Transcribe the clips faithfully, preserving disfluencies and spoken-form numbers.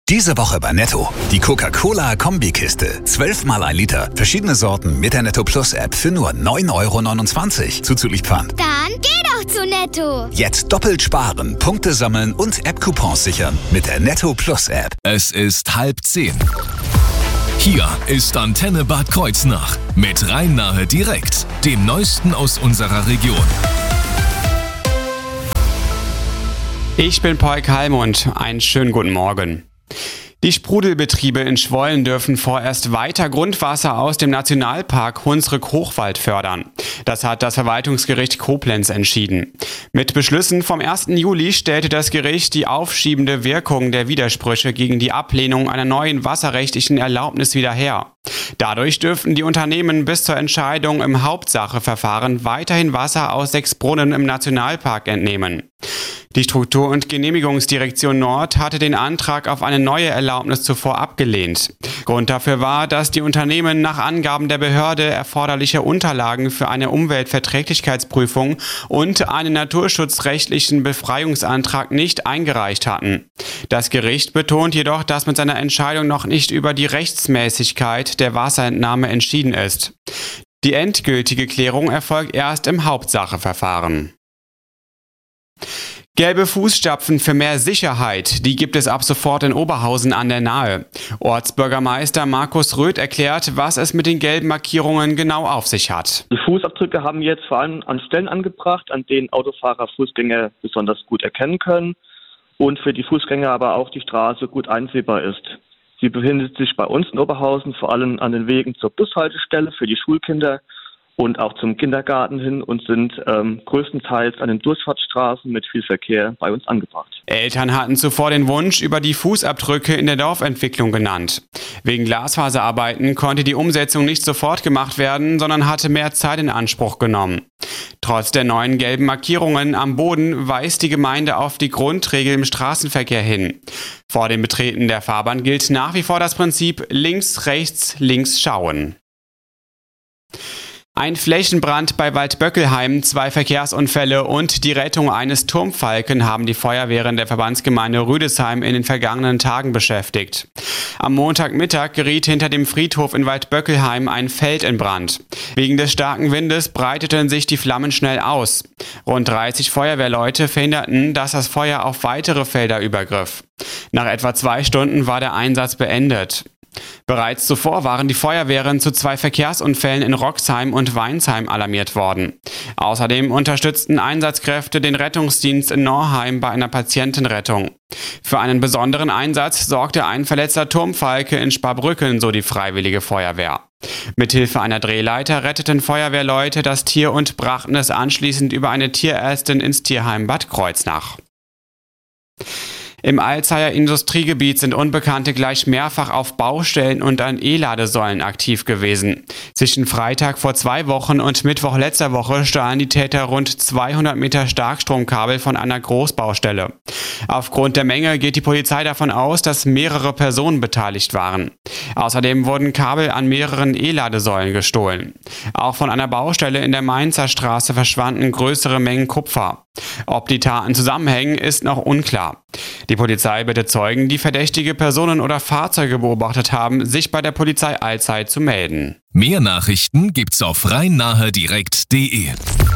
Diese Woche bei Netto. Die Coca-Cola-Kombikiste. zwölf mal ein Liter. Verschiedene Sorten mit der Netto Plus App für nur neun Euro neunundzwanzig. Zuzüglich Pfand. Dann geh doch zu Netto. Jetzt doppelt sparen, Punkte sammeln und App-Coupons sichern mit der Netto Plus App. Es ist halb zehn. Hier ist Antenne Bad Kreuznach mit Rhein-Nahe direkt, dem Neuesten aus unserer Region. Ich bin Paul Kalmund. Einen schönen guten Morgen. Die Sprudelbetriebe in Schwollen dürfen vorerst weiter Grundwasser aus dem Nationalpark Hunsrück-Hochwald fördern. Das hat das Verwaltungsgericht Koblenz entschieden. Mit Beschlüssen vom ersten Juli stellte das Gericht die aufschiebende Wirkung der Widersprüche gegen die Ablehnung einer neuen wasserrechtlichen Erlaubnis wieder her. Dadurch dürften die Unternehmen bis zur Entscheidung im Hauptsacheverfahren weiterhin Wasser aus sechs Brunnen im Nationalpark entnehmen. Die Struktur- und Genehmigungsdirektion Nord hatte den Antrag auf eine neue Erlaubnis zuvor abgelehnt. Grund dafür war, dass die Unternehmen nach Angaben der Behörde erforderliche Unterlagen für eine Umweltverträglichkeitsprüfung und einen naturschutzrechtlichen Befreiungsantrag nicht eingereicht hatten. Das Gericht betont jedoch, dass mit seiner Entscheidung noch nicht über die Rechtsmäßigkeit der Wasserentnahme entschieden ist. Die endgültige Klärung erfolgt erst im Hauptsacheverfahren. Gelbe Fußstapfen für mehr Sicherheit, die gibt es ab sofort in Oberhausen an der Nahe. Ortsbürgermeister Markus Röth erklärt, was es mit den gelben Markierungen genau auf sich hat. Die Fußabdrücke haben jetzt vor allem an Stellen angebracht, an denen Autofahrer Fußgänger besonders gut erkennen können und für die Fußgänger aber auch die Straße gut einsehbar ist. Sie befindet sich bei uns in Oberhausen vor allem an den Wegen zur Bushaltestelle für die Schulkinder und auch zum Kindergarten hin und sind ähm, größtenteils an den Durchfahrtsstraßen mit viel Verkehr bei uns angebracht. Eltern hatten zuvor den Wunsch über die Fußabdrücke in der Dorfentwicklung genannt. Wegen Glasfaserarbeiten konnte die Umsetzung nicht sofort gemacht werden, sondern hatte mehr Zeit in Anspruch genommen. Trotz der neuen gelben Markierungen am Boden weist die Gemeinde auf die Grundregel im Straßenverkehr hin. Vor dem Betreten der Fahrbahn gilt nach wie vor das Prinzip links, rechts, links schauen. Ein Flächenbrand bei Waldböckelheim, zwei Verkehrsunfälle und die Rettung eines Turmfalken haben die Feuerwehren der Verbandsgemeinde Rüdesheim in den vergangenen Tagen beschäftigt. Am Montagmittag geriet hinter dem Friedhof in Waldböckelheim ein Feld in Brand. Wegen des starken Windes breiteten sich die Flammen schnell aus. Rund dreißig Feuerwehrleute verhinderten, dass das Feuer auf weitere Felder übergriff. Nach etwa zwei Stunden war der Einsatz beendet. Bereits zuvor waren die Feuerwehren zu zwei Verkehrsunfällen in Roxheim und Weinsheim alarmiert worden. Außerdem unterstützten Einsatzkräfte den Rettungsdienst in Norheim bei einer Patientenrettung. Für einen besonderen Einsatz sorgte ein verletzter Turmfalke in Sparbrücken, so die Freiwillige Feuerwehr. Mithilfe einer Drehleiter retteten Feuerwehrleute das Tier und brachten es anschließend über eine Tierärztin ins Tierheim Bad Kreuznach. Im Alzeyer Industriegebiet sind Unbekannte gleich mehrfach auf Baustellen und an E-Ladesäulen aktiv gewesen. Zwischen Freitag vor zwei Wochen und Mittwoch letzter Woche stahlen die Täter rund zweihundert Meter Starkstromkabel von einer Großbaustelle. Aufgrund der Menge geht die Polizei davon aus, dass mehrere Personen beteiligt waren. Außerdem wurden Kabel an mehreren E-Ladesäulen gestohlen. Auch von einer Baustelle in der Mainzer Straße verschwanden größere Mengen Kupfer. Ob die Taten zusammenhängen, ist noch unklar. Die Polizei bittet Zeugen, die verdächtige Personen oder Fahrzeuge beobachtet haben, sich bei der Polizei allzeit zu melden. Mehr Nachrichten gibt's auf rhein-nahe direkt punkt de.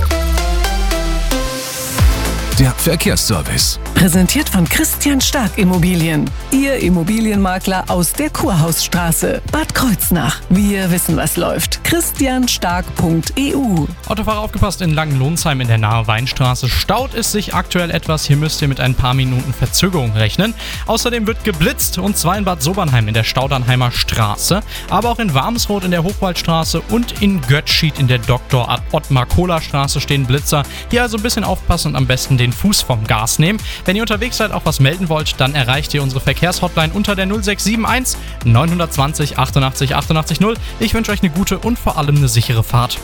Der Verkehrsservice. Präsentiert von Christian Stark Immobilien. Ihr Immobilienmakler aus der Kurhausstraße. Bad Kreuznach. Wir wissen, was läuft. christian stark punkt e u. Autofahrer aufgepasst, in Langenlohnsheim in der Nahe Weinstraße staut es sich aktuell etwas. Hier müsst ihr mit ein paar Minuten Verzögerung rechnen. Außerdem wird geblitzt und zwar in Bad Sobernheim in der Staudernheimer Straße, aber auch in Warmsroth in der Hochwaldstraße und in Götzschied in der Doktor Ottmar-Kohler Straße stehen Blitzer. Hier also ein bisschen aufpassen und am besten den Fuß vom Gas nehmen. Wenn ihr unterwegs seid, auch was melden wollt, dann erreicht ihr unsere Verkehrshotline unter der null sechs sieben eins neun zwei null achtundachtzig achtundachtzig null. Ich wünsche euch eine gute und vor allem eine sichere Fahrt.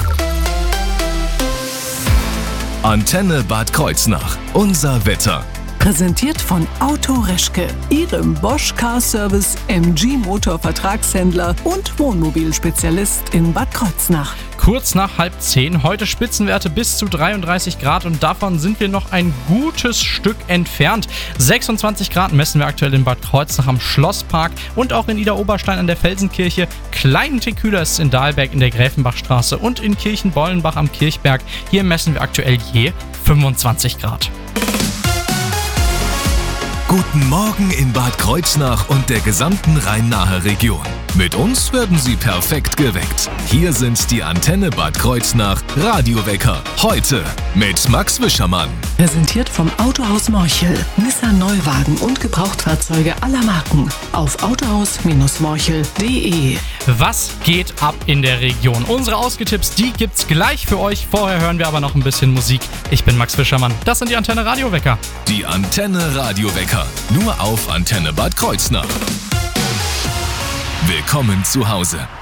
Antenne Bad Kreuznach. Unser Wetter. Präsentiert von Auto Reschke, Ihrem Bosch Car Service, M G Motor Vertragshändler und Wohnmobilspezialist in Bad Kreuznach. kurz nach halb zehn. Heute Spitzenwerte bis zu dreiunddreißig Grad und davon sind wir noch ein gutes Stück entfernt. sechsundzwanzig Grad messen wir aktuell in Bad Kreuznach am Schlosspark und auch in Idar-Oberstein an der Felsenkirche. Kleinen Tick kühler ist es in Dahlberg in der Gräfenbachstraße und in Kirchenbollenbach am Kirchberg. Hier messen wir aktuell je fünfundzwanzig Grad. Guten Morgen in Bad Kreuznach und der gesamten Rhein-Nahe Region. Mit uns werden Sie perfekt geweckt. Hier sind die Antenne Bad Kreuznach Radiowecker. Heute mit Max Wischermann. Präsentiert vom Autohaus Morchel. Nissan Neuwagen und Gebrauchtfahrzeuge aller Marken. Auf autohaus Morchel punkt de. Was geht ab in der Region? Unsere Ausgetipps, die gibt's gleich für euch. Vorher hören wir aber noch ein bisschen Musik. Ich bin Max Wischermann. Das sind die Antenne Radiowecker. Die Antenne Radiowecker. Nur auf Antenne Bad Kreuznach. Willkommen zu Hause.